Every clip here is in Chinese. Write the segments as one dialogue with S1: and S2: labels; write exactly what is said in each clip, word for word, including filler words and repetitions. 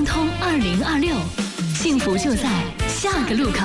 S1: 通二零二六，幸福就在下个路口。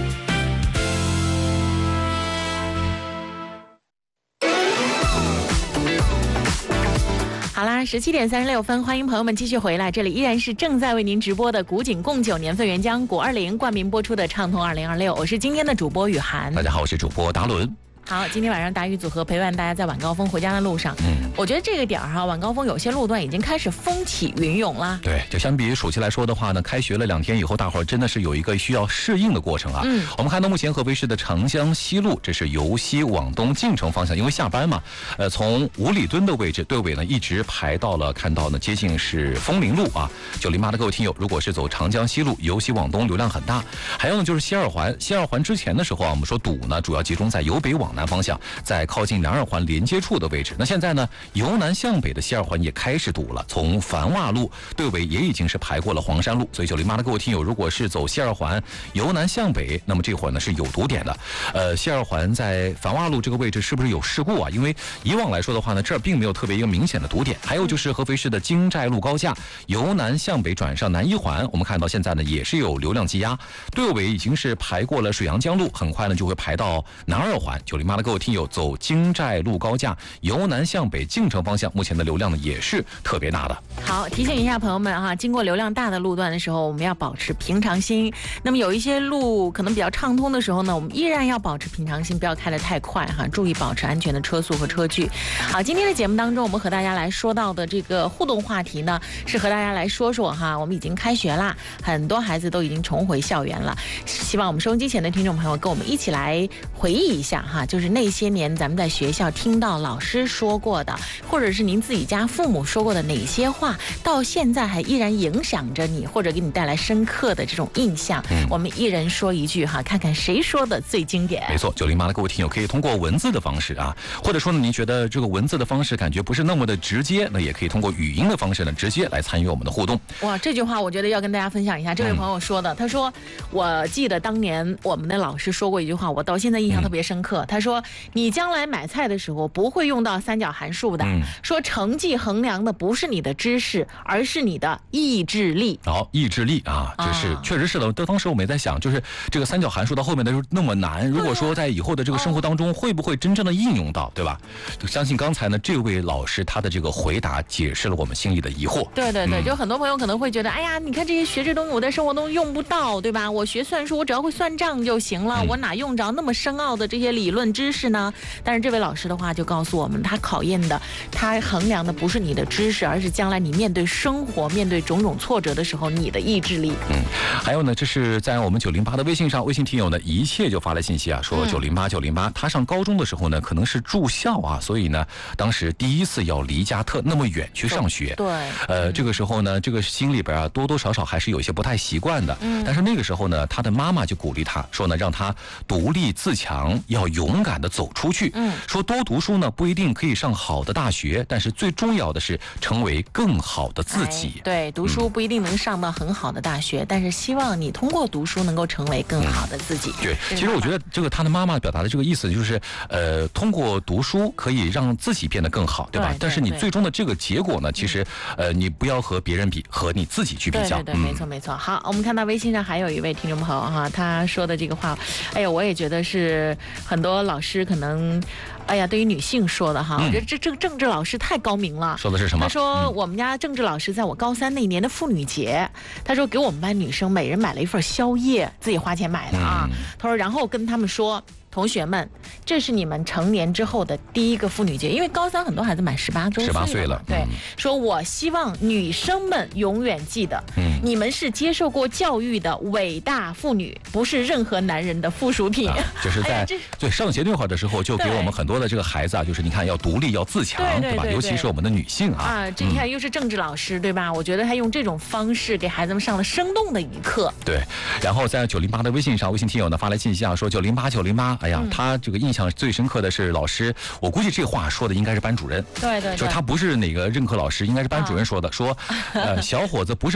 S1: 好啦，十七点三十六分，欢迎朋友们继续回来，这里依然是正在为您直播的古井贡酒年份原浆古二零冠名播出的畅通二零二六，我是今天的主播雨涵。
S2: 大家好，我是主播达伦。
S1: 好，今天晚上达宇组合陪伴大家在晚高峰回家的路上。嗯，我觉得这个点儿哈，晚高峰有些路段已经开始风起云涌了。
S2: 对，就相比于暑期来说的话呢，开学了两天以后，大伙儿真的是有一个需要适应的过程啊。嗯，我们看到目前合肥市的长江西路，这是由西往东进城方向，因为下班嘛，呃，从五里墩的位置队尾呢一直排到了看到呢接近是枫林路啊。九零八的各位听友，如果是走长江西路由西往东，流量很大。还有呢就是西二环，西二环之前的时候啊，我们说堵呢主要集中在由北往南方向，在在靠近南二环连接处的位置。那现在呢，由南向北的西二环也开始堵了，从繁华路队尾也已经是排过了黄山路。所以九零八的各位听友，如果是走西二环由南向北，那么这会儿呢是有堵点的。呃，西二环在繁华路这个位置是不是有事故啊？因为以往来说的话呢，这儿并没有特别一个明显的堵点。还有就是合肥市的京寨路高架由南向北转上南一环，我们看到现在呢也是有流量积压，队尾已经是排过了水阳江路，很快呢就会排到南二环。九零八的各位听友，走京寨路高架由南向北进城方向，目前的流量呢也是特别大的。
S1: 好，提醒一下朋友们哈，经过流量大的路段的时候，我们要保持平常心。那么有一些路可能比较畅通的时候呢，我们依然要保持平常心，不要开得太快哈，注意保持安全的车速和车距。好，今天的节目当中，我们和大家来说到的这个互动话题呢，是和大家来说说哈，我们已经开学啦，很多孩子都已经重回校园了。希望我们收音机前的听众朋友跟我们一起来回忆一下哈，就是那些年咱们在学校听到老师说过的，或者是您自己家父母说过的哪些话，到现在还依然影响着你，或者给你带来深刻的这种印象。嗯、我们一人说一句哈，看看谁说的最经典。
S2: 没错，九零八的各位听友可以通过文字的方式啊，或者说呢，您觉得这个文字的方式感觉不是那么的直接，那也可以通过语音的方式呢，直接来参与我们的互动。
S1: 哇，这句话我觉得要跟大家分享一下。这位朋友说的，嗯、他说：“我记得当年我们的老师说过一句话，我到现在印象特别深刻。嗯、他说：你将来买菜的时候不会用到三角函数的，嗯、说成绩衡量的不是你的知识，而是你的意志力。
S2: 好，意志力啊，这是、啊、确实是的。当时我们也在想，就是这个三角函数到后面的时候那么难，如果说在以后的这个生活当中，会不会真正的应用到，对吧？相信刚才呢，这位老师他的这个回答解释了我们心里的疑惑。
S1: 对对对，嗯、就很多朋友可能会觉得，哎呀，你看这些学这东西，我在生活中用不到，对吧？我学算术，我只要会算账就行了，嗯、我哪用着那么深奥的这些理论知识呢？但是这位老师的话就告诉我们，他考验的，他衡量的不是你的知识，而是将来你面对生活、面对种种挫折的时候，你的意志力。
S2: 嗯，还有呢，这是在我们九零八的微信上，微信听友呢一切就发来信息啊，说九零八九零八，他上高中的时候呢，可能是住校啊，所以呢，当时第一次要离家特那么远去上学。
S1: 对。
S2: 呃，这个时候呢，这个心里边啊，多多少少还是有一些不太习惯的。嗯。但是那个时候呢，他的妈妈就鼓励他说呢，让他独立自强，要勇敢的走出去。嗯。说多读书呢，不一定可以上好的大学，但是最重要的是成为更好的自己。
S1: 哎、对，读书不一定能上到很好的大学，嗯、但是希望你通过读书能够成为更好的自己。
S2: 嗯、对，其实我觉得这个他的妈妈表达的这个意思就是，呃，通过读书可以让自己变得更好，对吧？对对对，但是你最终的这个结果呢，其实，呃，你不要和别人比，和你自己去比较。
S1: 对对对，嗯、没错没错。好，我们看到微信上还有一位听众朋友哈，他说的这个话，哎呀，我也觉得是很多老师可能。哎呀，对于女性说的哈，我觉得这这个政治老师太高明了。
S2: 说的是什么？
S1: 他说我们家政治老师在我高三那年的妇女节，他说给我们班女生每人买了一份宵夜，自己花钱买的啊。嗯、他说然后跟他们说。同学们，这是你们成年之后的第一个妇女节，因为高三很多孩子满十八周岁了，十八岁了。对，嗯、说我希望女生们永远记得，嗯、你们是接受过教育的伟大妇女，不是任何男人的附属品。啊、
S2: 就是在、哎、对上学那会儿的时候，就给我们很多的这个孩子啊，就是你看要独立要自强， 对, 对, 对, 对吧？尤其是我们的女性啊。
S1: 啊，这你看又是政治老师，嗯、对吧？我觉得他用这种方式给孩子们上了生动的一课。
S2: 对，然后在九零八的微信上，微信听友呢发来信息啊，说九零八九零八。哎呀，嗯、他这个印象最深刻的是老师，我估计这话说的应该是班主任。
S1: 对 对, 对，
S2: 就是他不是哪个任课老师，应该是班主任说的。啊、说，呃，小伙子不是不聪明，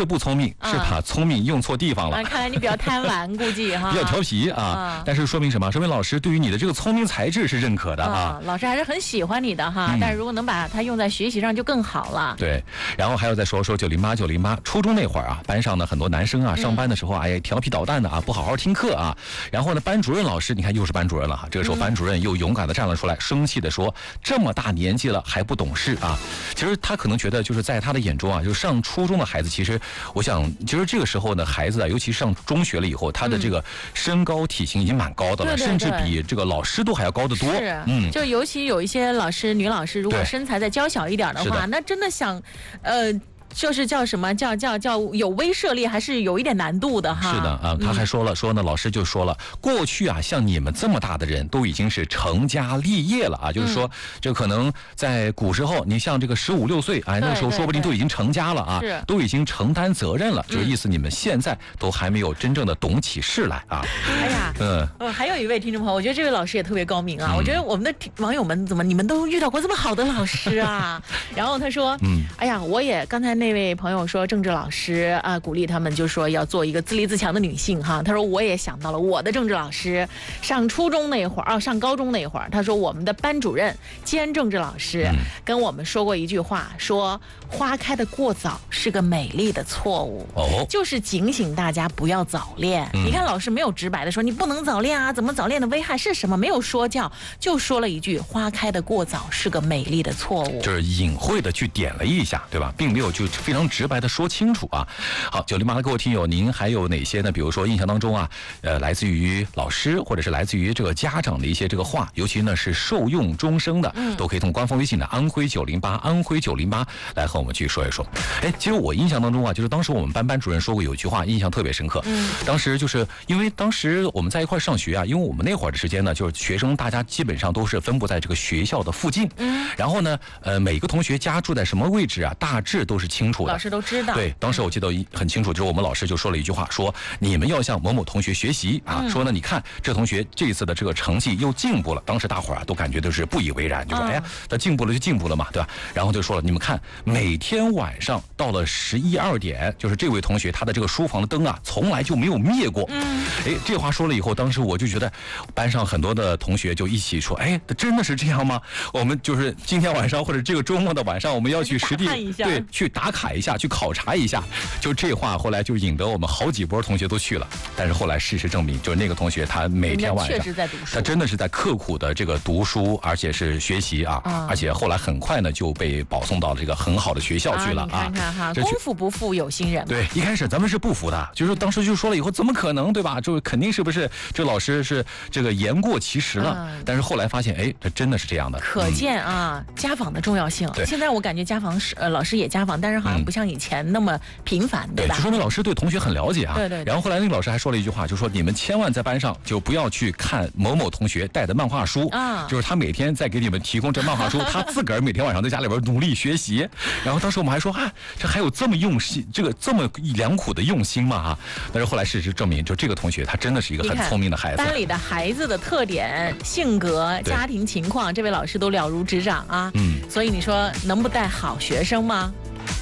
S2: 明，是把聪明用错地方了。
S1: 啊，看来你比较贪玩，估计哈，
S2: 比较调皮啊。啊但是说明什么？说明老师对于你的这个聪明才智是认可的啊。
S1: 啊老师还是很喜欢你的哈，嗯、但是如果能把它用在学习上就更好了。
S2: 对，然后还要再说说九零八九零八，初中那会儿啊，班上呢很多男生啊，上班的时候啊，哎调皮捣蛋的啊，不好好听课啊。然后呢，班主任老师，你看又是班主任了哈。这个时候班主任又勇敢的站了出来，生气的说：“这么大年纪了还不懂事啊！”其实他可能觉得，就是在他的眼中啊，就上初中的孩子，其实我想，其实这个时候呢，孩子啊，尤其上中学了以后，他的这个身高体型已经蛮高的了，
S1: 对对对
S2: 甚至比这个老师都还要高得多。
S1: 是，嗯，就尤其有一些老师，女老师如果身材再娇小一点的话，那真的想，呃。就是叫什么叫叫叫有威慑力，还是有一点难度的哈。
S2: 是的啊，他还说了、嗯、说呢，老师就说了，过去啊，像你们这么大的人都已经是成家立业了啊，就是说，这可能在古时候，你像这个十五六岁，哎，那时候说不定都已经成家了啊，都已经承担责任了，就是意思你们现在都还没有真正的懂起事来啊。
S1: 哎呀，嗯，呃，还有一位听众朋友，我觉得这位老师也特别高明啊，嗯、我觉得我们的网友们怎么你们都遇到过这么好的老师啊？然后他说，嗯，哎呀，我也刚才。那位朋友说，政治老师啊，鼓励他们就说要做一个自立自强的女性哈。他说我也想到了我的政治老师，上初中那会儿啊，上高中那会儿，他说我们的班主任兼政治老师跟我们说过一句话，说花开的过早是个美丽的错误，哦，就是警醒大家不要早恋。嗯、你看老师没有直白的说你不能早恋啊，怎么早恋的危害是什么，没有说教，就说了一句花开的过早是个美丽的错误，
S2: 就是隐晦的去点了一下，对吧，并没有就非常直白的说清楚啊。好，九零八的各位听友，您还有哪些呢？比如说印象当中啊，呃，来自于老师或者是来自于这个家长的一些这个话，尤其呢是受用终生的，嗯、都可以通过官方微信的安徽九零八安徽九零八来和我们去说一说。哎，其实我印象当中啊，就是当时我们班班主任说过有一句话，印象特别深刻。嗯，当时就是因为当时我们在一块上学啊，因为我们那会儿的时间呢，就是学生大家基本上都是分布在这个学校的附近。嗯，然后呢，呃，每个同学家住在什么位置啊，大致都是清楚的。
S1: 老师都知道。
S2: 对，当时我记得很清楚，就是我们老师就说了一句话，说你们要向某某同学学习啊，嗯、说呢，你看这同学这次的这个成绩又进步了。当时大伙儿啊都感觉都是不以为然，就说、嗯、哎呀，他进步了就进步了嘛，对吧？然后就说了，你们看每天晚上到了十一二点，就是这位同学他的这个书房的灯啊，从来就没有灭过。嗯，哎，这话说了以后，当时我就觉得班上很多的同学就一起说，哎，真的是这样吗？我们就是今天晚上或者这个周末的晚上，我们要去实地对去打卡一下，去考察一下。就这话后来就引得我们好几波同学都去了。但是后来事实证明，就是那个同学他每天晚上
S1: 确实在读书，
S2: 他真的是在刻苦的这个读书，而且是学习啊，嗯、而且后来很快呢就被保送到了这个很好的学校去了啊。
S1: 啊你看看哈，功夫不负有心人。
S2: 对，一开始咱们是不服的，就是当时就说了以后怎么可能对吧？就肯定是不是这老师是这个言过其实了。嗯、但是后来发现，哎，这真的是这样的。
S1: 可见啊，嗯、家访的重要性。现在我感觉家访是呃老师也家访，但是好像不像以前那么频繁，
S2: 嗯、
S1: 对吧？
S2: 就说明老师对同学很了解啊。
S1: 对 对, 对。
S2: 然后后来那个老师还说了一句话，就说你们千万在班上就不要去看某某同学带的漫画书啊，就是他每天在给你们提供这漫画书，他自个儿每天晚上在家里边努力学习。然后当时我们还说啊，这还有这么用心，这个这么良苦的用心吗？啊！但是后来事实证明，就这个同学他真的是一个很聪明的孩子。
S1: 班里的孩子的特点、性格、家庭情况，这位老师都了如指掌啊。嗯，所以你说能不带好学生吗？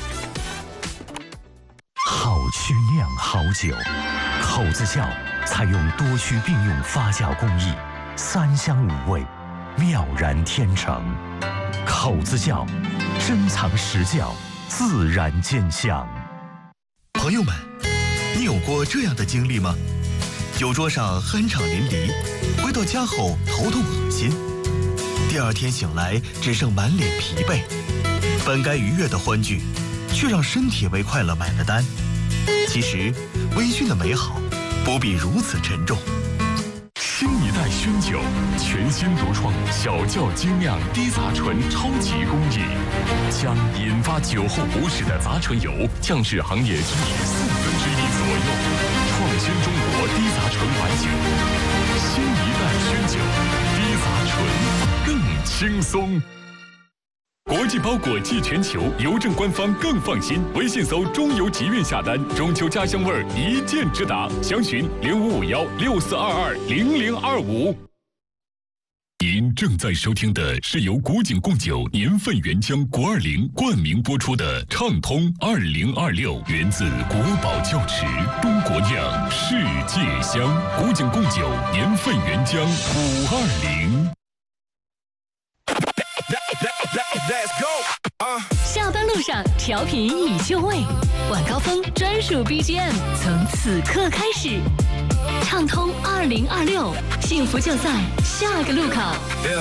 S3: 好曲酿好酒，口子窖采用多须并用发酵工艺，三香五味，妙然天成。口子窖，珍藏实窖，自然见香。
S4: 朋友们，你有过这样的经历吗？酒桌上酣畅淋漓，回到家后头痛恶心，第二天醒来只剩满脸疲惫，本该愉悦的欢聚，却让身体为快乐买了单。其实，微醺的美好不必如此沉重。
S5: 新一代熏酒，全新独创小窖精酿低杂醇超级工艺，将引发酒后不适的杂醇油降至行业居民四分之一左右，创新中国低杂醇白酒。新一代熏酒，低杂醇更轻松。国际包裹寄全球，邮政官方更放心。微信搜中邮集运下单，中秋家乡味儿一键直达。详询零五五幺六四二二零零二五。一您正在收听的是由古井贡酒年份原浆国二零冠名播出的畅通二零二六，源自国宝窖池，中国酿，世界香。古井贡酒年份原浆五二零。
S6: 下班路上调频已就位，晚高峰专属 B G M 从此刻开始，畅通二零二六，幸福就在下个路口。